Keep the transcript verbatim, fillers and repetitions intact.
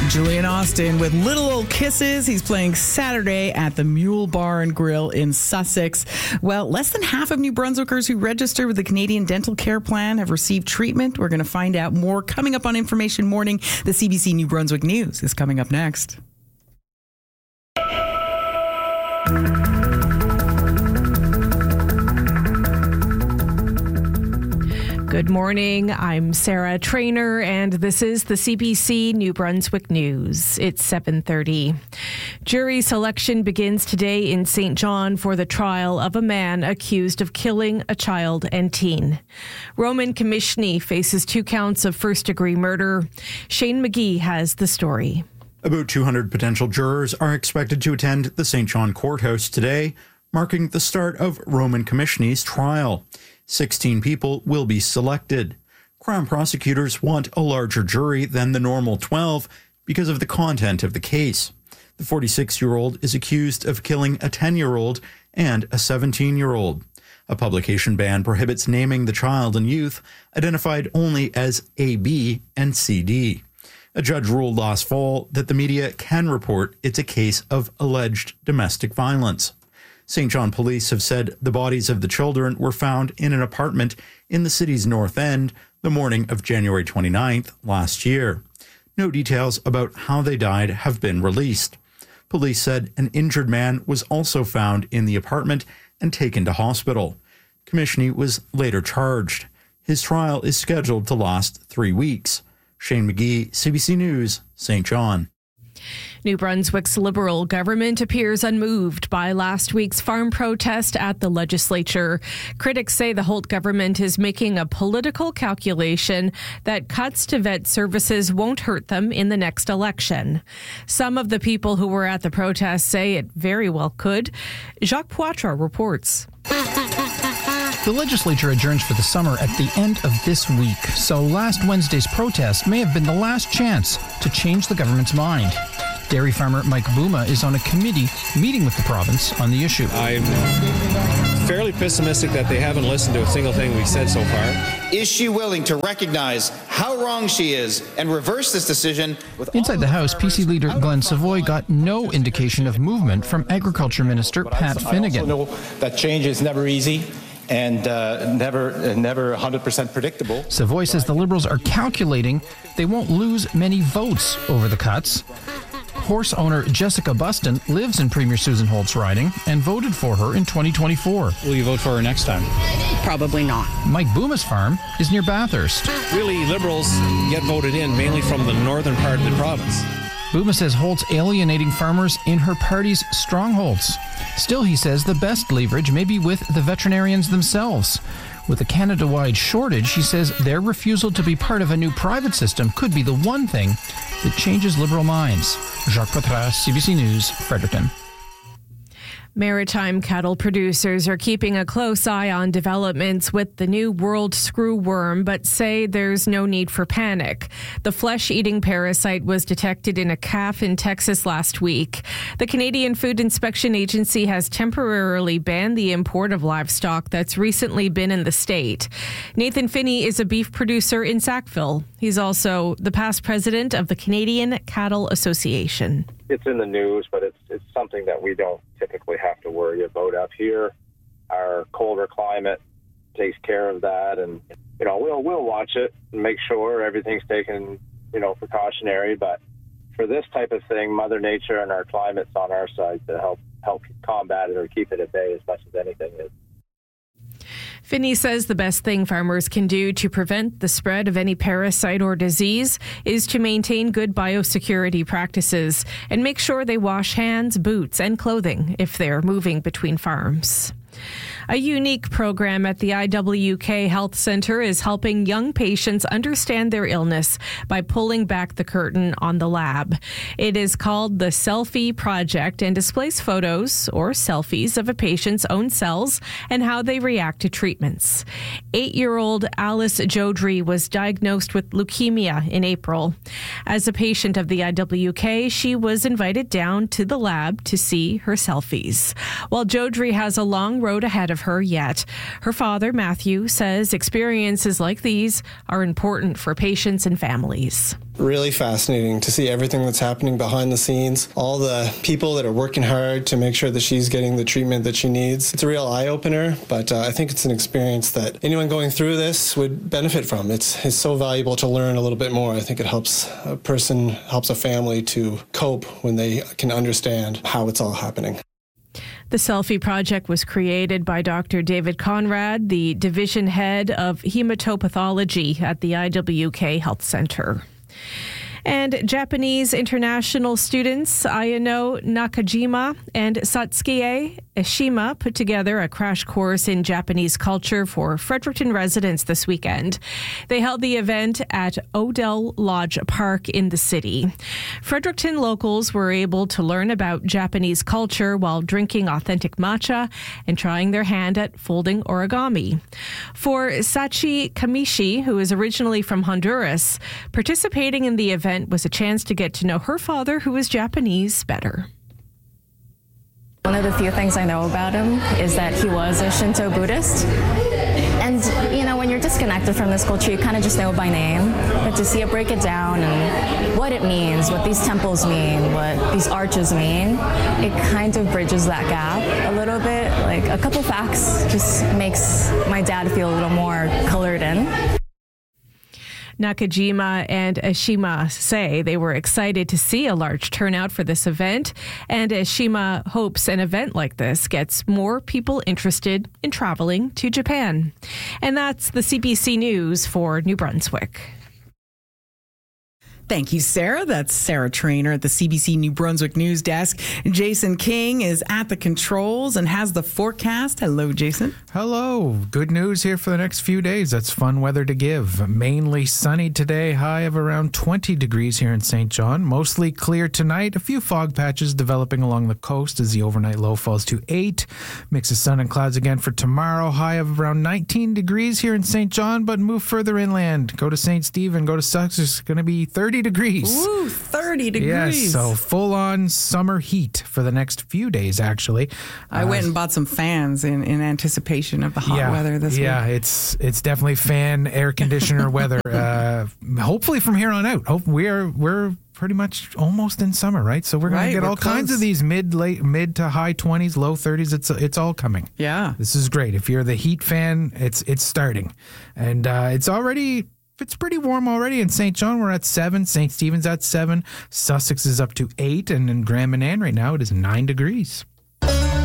Julian Austin with Little Old Kisses. He's playing Saturday at the Mule Bar and Grill in Sussex. Well, less than half of New Brunswickers who register with the Canadian Dental Care Plan have received treatment. We're going to find out more coming up on Information Morning. The C B C New Brunswick News is coming up next. Good morning. I'm Sarah Trainer, and this is the C B C New Brunswick News. It's seven thirty. Jury selection begins today in Saint John for the trial of a man accused of killing a child and teen. Roman Komishny faces two counts of first-degree murder. Shane McGee has the story. About two hundred potential jurors are expected to attend the Saint John Courthouse today, marking the start of Roman Komishny's trial. sixteen people will be selected. Crown prosecutors want a larger jury than the normal twelve because of the content of the case. The forty-six-year-old is accused of killing a ten-year-old and a seventeen-year-old. A publication ban prohibits naming the child and youth, identified only as A B and C D. A judge ruled last fall that the media can report it's a case of alleged domestic violence. Saint John police have said the bodies of the children were found in an apartment in the city's north end the morning of January twenty-ninth last year. No details about how they died have been released. Police said an injured man was also found in the apartment and taken to hospital. Komishny was later charged. His trial is scheduled to last three weeks. Shane McGee, C B C News, Saint John. New Brunswick's Liberal government appears unmoved by last week's farm protest at the legislature. Critics say the Holt government is making a political calculation that cuts to vet services won't hurt them in the next election. Some of the people who were at the protest say it very well could. Jacques Poitras reports. The legislature adjourns for the summer at the end of this week, so last Wednesday's protest may have been the last chance to change the government's mind. Dairy farmer Mike Bouma is on a committee meeting with the province on the issue. I'm fairly pessimistic that they haven't listened to a single thing we've said so far. Is she willing to recognize how wrong she is and reverse this decision? With Inside the House, P C leader Glenn Savoy got no indication of movement from Agriculture Minister Pat Finnegan. I also know that change is never easy and uh, never uh, never one hundred percent predictable. Savoy says the Liberals are calculating they won't lose many votes over the cuts. Horse owner Jessica Buston lives in Premier Susan Holt's riding and voted for her in twenty twenty-four. Will you vote for her next time? Probably not. Mike Booma's farm is near Bathurst. Really, Liberals get voted in mainly from the northern part of the province. Bouma says Holt's alienating farmers in her party's strongholds. Still, he says the best leverage may be with the veterinarians themselves. With a Canada-wide shortage, he says their refusal to be part of a new private system could be the one thing that changes Liberal minds. Jacques Poitras, C B C News, Fredericton. Maritime cattle producers are keeping a close eye on developments with the new world screwworm, but say there's no need for panic. The flesh-eating parasite was detected in a calf in Texas last week. The Canadian Food Inspection Agency has temporarily banned the import of livestock that's recently been in the state. Nathan Finney is a beef producer in Sackville. He's also the past president of the Canadian Cattle Association. It's in the news, but it's it's something that we don't typically have to worry about up here. Our colder climate takes care of that, and you know we'll we'll watch it and make sure everything's taken you know precautionary. But for this type of thing, Mother Nature and our climate's on our side to help help combat it or keep it at bay as much as anything is. Finney says the best thing farmers can do to prevent the spread of any parasite or disease is to maintain good biosecurity practices and make sure they wash hands, boots, and clothing if they're moving between farms. A unique program at the I W K Health Centre is helping young patients understand their illness by pulling back the curtain on the lab. It is called the Selfie Project and displays photos or selfies of a patient's own cells and how they react to treatments. Eight-year-old Alice Jodrey was diagnosed with leukemia in April. As a patient of the I W K, she was invited down to the lab to see her selfies. While Jodrey has a long road ahead of her yet. Her father, Matthew, says experiences like these are important for patients and families. Really fascinating to see everything that's happening behind the scenes, all the people that are working hard to make sure that she's getting the treatment that she needs. It's a real eye-opener, but uh, I think it's an experience that anyone going through this would benefit from. It's, it's so valuable to learn a little bit more. I think it helps a person, helps a family to cope when they can understand how it's all happening. The Selfie Project was created by Doctor David Conrad, the division head of hematopathology at the I W K Health Centre. And Japanese international students Ayano Nakajima and Satsuki Eshima put together a crash course in Japanese culture for Fredericton residents this weekend. They held the event at Odell Lodge Park in the city. Fredericton locals were able to learn about Japanese culture while drinking authentic matcha and trying their hand at folding origami. For Sachi Kamishi, who is originally from Honduras, participating in the event was a chance to get to know her father, who is Japanese, better. One of the few things I know about him is that he was a Shinto Buddhist. And, you know, when you're disconnected from this culture, you kind of just know by name. But to see it break it down and what it means, what these temples mean, what these arches mean, it kind of bridges that gap a little bit. Like, a couple facts just makes my dad feel a little more colored in. Nakajima and Eshima say they were excited to see a large turnout for this event, and Eshima hopes an event like this gets more people interested in traveling to Japan. And that's the C B C News for New Brunswick. Thank you, Sarah. That's Sarah Trainer at the C B C New Brunswick News Desk. Jason King is at the controls and has the forecast. Hello, Jason. Hello. Good news here for the next few days. That's fun weather to give. Mainly sunny today, high of around twenty degrees here in Saint John. Mostly clear tonight. A few fog patches developing along the coast as the overnight low falls to eight. Mix of sun and clouds again for tomorrow. High of around nineteen degrees here in Saint John, but move further inland. Go to Saint Stephen, go to Sussex. It's going to be thirty degrees. Ooh, thirty degrees. Yes, so full-on summer heat for the next few days, actually. I uh, went and bought some fans in, in anticipation of the hot yeah, weather this yeah, week. Yeah, it's it's definitely fan, air conditioner weather. Uh, hopefully from here on out. Hope we're we're pretty much almost in summer, right? So we're going right, to get all close. kinds of these mid late mid to high twenties, low thirties. It's it's all coming. Yeah. This is great. If you're the heat fan, it's it's starting. And uh, it's already It's pretty warm already. In Saint John, we're at seven. Saint Stephen's at seven. Sussex is up to eight. And in Grand Manan right now, it is nine degrees.